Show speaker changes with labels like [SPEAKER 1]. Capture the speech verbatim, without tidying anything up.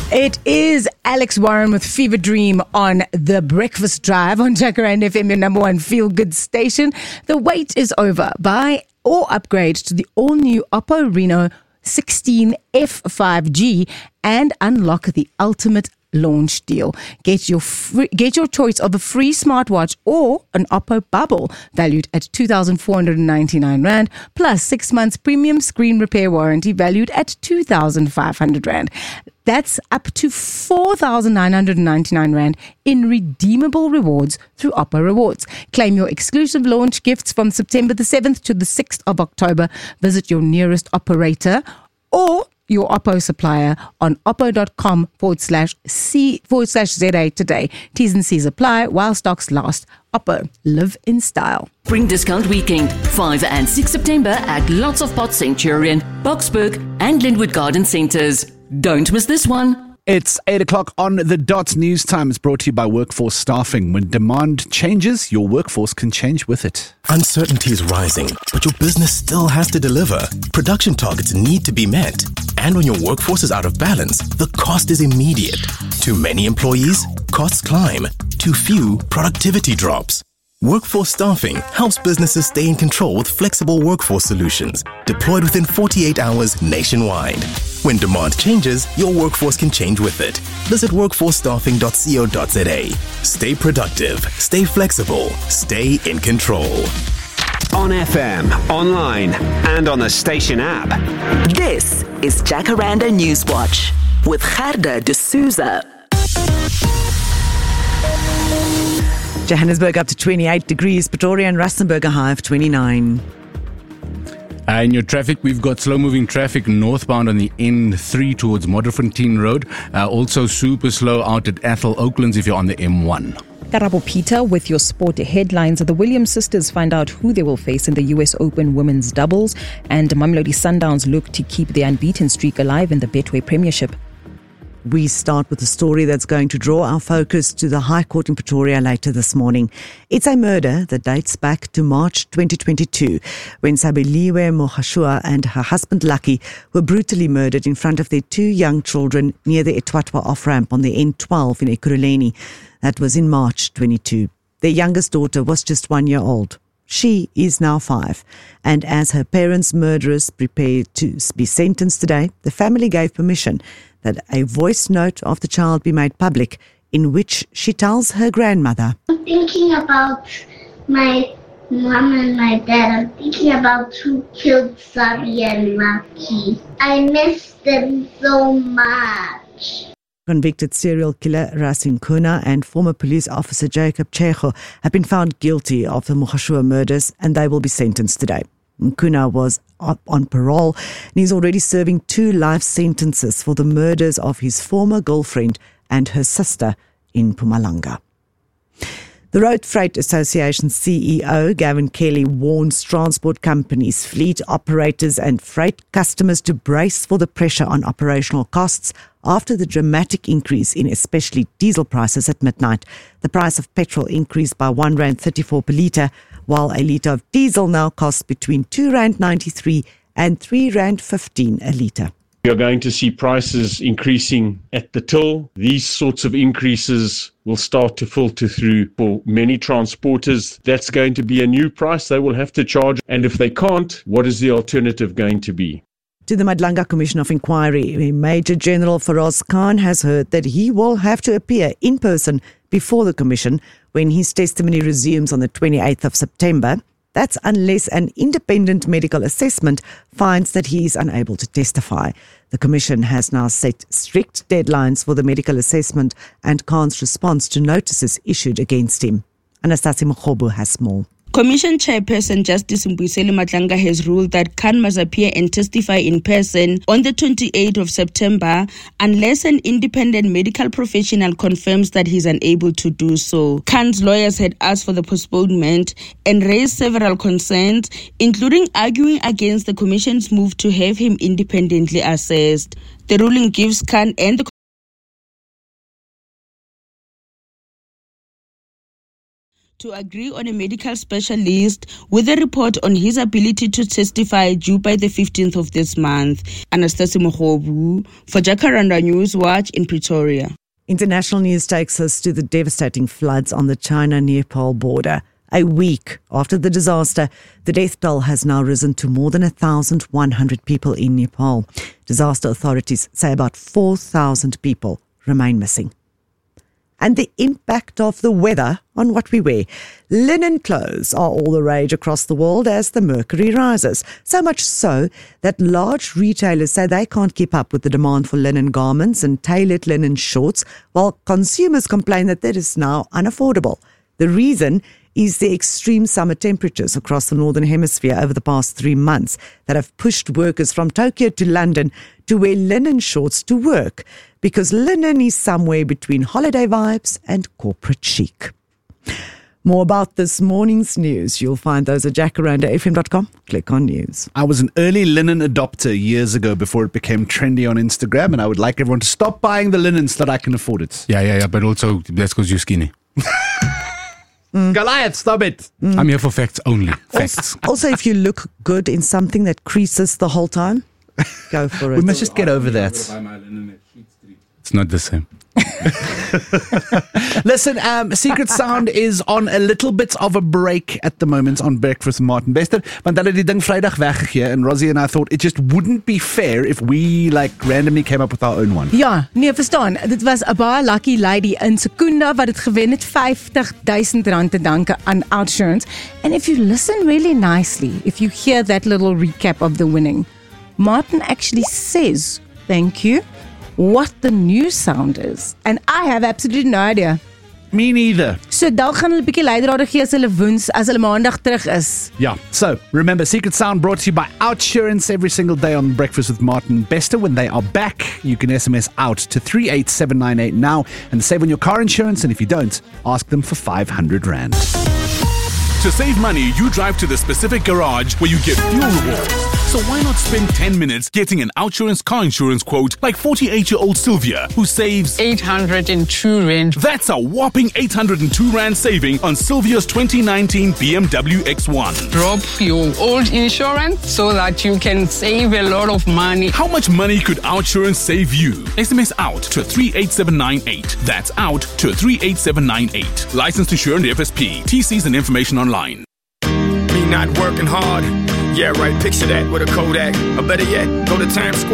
[SPEAKER 1] It is Alex Warren with Fever Dream on The Breakfast Drive on Jacaranda F M, your number one feel-good station. The wait is over. Buy or upgrade to the all-new Oppo Reno sixteen F five G and unlock the ultimate launch deal. Get your free, get your choice of a free smartwatch or an Oppo Bubble valued at two thousand four hundred ninety-nine rand plus six months premium screen repair warranty valued at two thousand five hundred rand. That's up to four thousand nine hundred ninety-nine rand in redeemable rewards through Oppo Rewards. Claim your exclusive launch gifts from September the seventh to the sixth of October. Visit your nearest operator or your Oppo supplier on oppo.com forward slash C forward slash ZA today. T's and C's apply while stocks last. Oppo, live in style.
[SPEAKER 2] Spring Discount Weekend, five and six September at Lots of Pot Centurion, Boksburg and Linwood Garden Centres. Don't miss this one.
[SPEAKER 3] It's eight o'clock on the dot. News time is brought to you by Workforce Staffing. When demand changes, your workforce can change with it.
[SPEAKER 4] Uncertainty is rising, but your business still has to deliver. Production targets need to be met. And when your workforce is out of balance, the cost is immediate. Too many employees? Costs climb. Too few? Productivity drops. Workforce Staffing helps businesses stay in control with flexible workforce solutions deployed within forty-eight hours nationwide. When demand changes, your workforce can change with it. Visit workforce staffing dot co dot za. Stay productive, stay flexible, stay in control.
[SPEAKER 5] On F M, online, and on the station app.
[SPEAKER 2] This is Jacaranda Newswatch with Gerda de Souza.
[SPEAKER 1] Johannesburg up to twenty-eight degrees, Pretoria and Rustenburg a high of twenty-nine.
[SPEAKER 3] Uh, in your traffic, we've got slow-moving traffic northbound on the N three towards Modderfontein Road. Uh, also super slow out at Athol Oaklands if you're on the M one.
[SPEAKER 6] Karabo Peter with your sport headlines. The Williams sisters find out who they will face in the U S Open women's doubles, and Mamelodi Sundowns look to keep their unbeaten streak alive in the Betway Premiership.
[SPEAKER 1] We start with a story that's going to draw our focus to the High Court in Pretoria later this morning. It's a murder that dates back to March twenty twenty-two, when Sabeliwe Mogashua and her husband Lucky were brutally murdered in front of their two young children near the Etwatwa off-ramp on the N twelve in Ekurhuleni. That was in March twenty-two. Their youngest daughter was just one year old. She is now five. And as her parents' murderers prepare to be sentenced today, the family gave permission that a voice note of the child be made public, in which she tells her grandmother,
[SPEAKER 7] I'm thinking about my mom and my dad. I'm thinking about who killed Sabi and Lucky. I miss them so much.
[SPEAKER 1] Convicted serial killer Rasim Kuna and former police officer Jacob Checho have been found guilty of the Mogashua murders, and they will be sentenced today. Kuna was on parole and he's already serving two life sentences for the murders of his former girlfriend and her sister in Mpumalanga. The Road Freight Association C E O, Gavin Kelly, warns transport companies, fleet operators and freight customers to brace for the pressure on operational costs after the dramatic increase in especially diesel prices at midnight. The price of petrol increased by one rand thirty-four per litre, while a litre of diesel now costs between two rand ninety-three and three rand fifteen a litre.
[SPEAKER 8] We are going to see prices increasing at the till. These sorts of increases will start to filter through for many transporters. That's going to be a new price they will have to charge. And if they can't, what is the alternative going to be?
[SPEAKER 1] To the Madlanga Commission of Inquiry, Major General Faraz Khan has heard that he will have to appear in person before the Commission when his testimony resumes on the twenty-eighth of September. That's unless an independent medical assessment finds that he is unable to testify. The Commission has now set strict deadlines for the medical assessment and Khan's response to notices issued against him. Anastasia Mokhobu has more.
[SPEAKER 9] Commission Chairperson Justice Mbuyiseni Madlanga has ruled that Khan must appear and testify in person on the twenty-eighth of September unless an independent medical professional confirms that he's unable to do so. Khan's lawyers had asked for the postponement and raised several concerns, including arguing against the Commission's move to have him independently assessed. The ruling gives Khan and the to agree on a medical specialist with a report on his ability to testify due by the fifteenth of this month. Anastasia Mohobu for Jacaranda News Watch in Pretoria.
[SPEAKER 10] International news takes us to the devastating floods on the China-Nepal border. A week after the disaster, the death toll has now risen to more than one thousand one hundred people in Nepal. Disaster authorities say about four thousand people remain missing. And the impact of the weather on what we wear. Linen clothes are all the rage across the world as the mercury rises. So much so that large retailers say they can't keep up with the demand for linen garments and tailored linen shorts, while consumers complain that that is now unaffordable. The reason is the extreme summer temperatures across the Northern Hemisphere over the past three months that have pushed workers from Tokyo to London to wear linen shorts to work, because linen is somewhere between holiday vibes and corporate chic. More about this morning's news. You'll find those at jacaranda f m dot com. Click on news.
[SPEAKER 11] I was an early linen adopter years ago before it became trendy on Instagram, and I would like everyone to stop buying the linen so that I can afford it.
[SPEAKER 3] Yeah, yeah, yeah, but also that's because you're skinny.
[SPEAKER 11] Mm. Goliath, stop it.
[SPEAKER 3] Mm. I'm here for facts only. Facts.
[SPEAKER 10] Also, also, if you look good in something that creases the whole time, go for it.
[SPEAKER 11] We must just get over that.
[SPEAKER 3] It's not the same.
[SPEAKER 11] Listen, um, Secret Sound is on a little bit of a break at the moment on Breakfast with Martin Bester, want hulle het die ding Vrydag weggegee, and Rosie and I thought it just wouldn't be fair if we like randomly came up with our own one.
[SPEAKER 1] Ja, nee, verstaan. Dit was 'n baie lucky lady in Secunda wat dit gewen het, vyftig duisend rand te danke aan Outsurance. And if you listen really nicely, if you hear that little recap of the winning, Martin actually says, thank you, what the new sound is. And I have absolutely no idea.
[SPEAKER 11] Me neither.
[SPEAKER 1] So dalk gaan hulle 'n bietjie leidrade gee as hulle woens, as hulle maandag terug is.
[SPEAKER 11] Yeah. So, remember, Secret Sound brought to you by Outsurance every single day on Breakfast with Martin Bester. When they are back, you can S M S out to three eight seven nine eight now and save on your car insurance. And if you don't, ask them for five hundred rand.
[SPEAKER 12] To save money, you drive to the specific garage where you get fuel rewards. So why not spend ten minutes getting an Outsurance car insurance quote like forty-eight-year-old Sylvia, who saves
[SPEAKER 13] eight hundred two rand.
[SPEAKER 12] That's a whopping eight hundred two rand saving on Sylvia's twenty nineteen B M W X one.
[SPEAKER 13] Drop your old insurance so that you can save a lot of money.
[SPEAKER 12] How much money could Outsurance save you? S M S out to three eight seven nine eight. That's out to three eight seven nine eight. Licensed to Insure and F S P. T Cs and information online.
[SPEAKER 14] Me not working hard. Yeah, right. Picture that with a Kodak. Or better yet, go to Times Square.